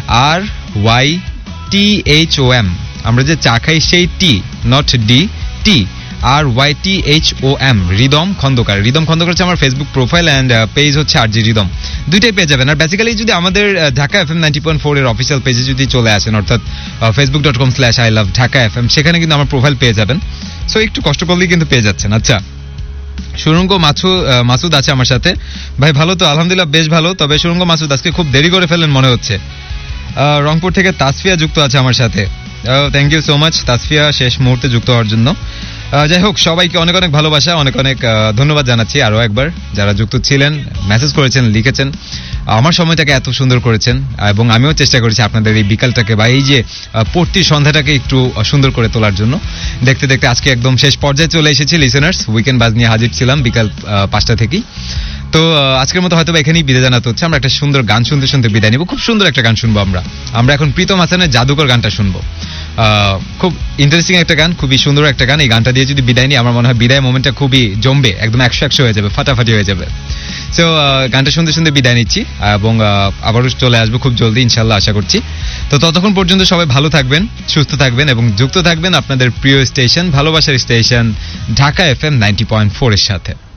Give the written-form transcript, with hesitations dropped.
RYTHOM, আমরা যে চা খাই সেই টি, not D, T RYTHOM, rhythm Khandakar. Rhythm Khandakar হচ্ছে আমার ফেসবুক প্রোফাইল অ্যান্ড পেজ হচ্ছে আরজি রিদম, দুইটাই পেয়ে যাবেন। আর বেসিক্যালি যদি আমাদের ঢাকা FM 90.4 এর অফিসিয়াল পেজে যদি চলে আসেন, অর্থাৎ facebook.com/ILoveDhakaFM, সেখানে কিন্তু আমার প্রোফাইল পেয়ে যাবেন। সো একটু কষ্ট করলেই কিন্তু পেয়ে যাচ্ছেন। আচ্ছা, সুরঙ্গ মাসুদ আছে আমার সাথে। ভাই ভালো তো? আলহামদুলিল্লাহ বেশ ভালো। তবে সুরঙ্গ মাসুদ আজকে খুব দেরি করে ফেলেন মনে হচ্ছে। রংপুর থেকে তাসফিয়া যুক্ত আছে আমার সাথে। Thank you so much Tasfia, শেষ মুহূর্তে যুক্ত হওয়ার জন্য। যাই হোক, সবাইকে অনেক অনেক ভালোবাসা, অনেক অনেক ধন্যবাদ জানাচ্ছি আরও একবার যারা যুক্ত ছিলেন, মেসেজ করেছেন, লিখেছেন, আমার সময়টাকে এত সুন্দর করেছেন। এবং আমিও চেষ্টা করেছি আপনাদের এই বিকালটাকে বা এই যে পড়তি সন্ধ্যাটাকে একটু সুন্দর করে তোলার জন্য। দেখতে দেখতে আজকে একদম শেষ পর্যায়ে চলে এসেছি লিসেনার্স। উইকেন্ড বাজ নিয়ে হাজির ছিলাম বিকাল 5টা থেকেই। তো আজকের মতো হয়তো এখানেই বিদায় জানাতে হচ্ছে। আমরা একটা সুন্দর গান শুনতে শুনতে বিদায় নিব। খুব সুন্দর একটা গান শুনবো আমরা এখন প্রীতম হাসানের জাদুকর গানটা শুনবো। খুব ইন্টারেস্টিং একটা গান, খুবই সুন্দর একটা গান। এই গানটা দিয়ে যদি বিদায় নিই, আমার মনে হয় বিদায় মোমেন্টটা খুবই জমবে, একদম 100 হয়ে যাবে, ফাটাফাটি হয়ে যাবে। সো গানটা শুনতে শুনতে বিদায় নিচ্ছি এবং আবারও চলে আসবো খুব জলদি ইনশাল্লাহ, আশা করছি। তো ততক্ষণ পর্যন্ত সবাই ভালো থাকবেন, সুস্থ থাকবেন এবং যুক্ত থাকবেন আপনাদের প্রিয় স্টেশন, ভালোবাসার স্টেশন ঢাকা FM 90.4 এর সাথে।